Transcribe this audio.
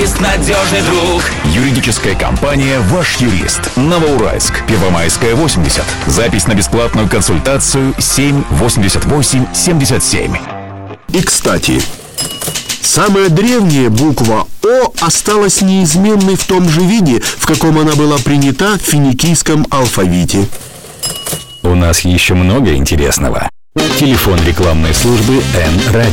юрист, надежный друг. Юридическая компания «Ваш юрист». Новоуральск, Первомайская, 80. Запись на бесплатную консультацию 788-77. И, кстати, самая древняя буква «О» осталась неизменной в том же виде, в каком она была принята в финикийском алфавите. У нас еще много интересного. Телефон рекламной службы Н-Радио.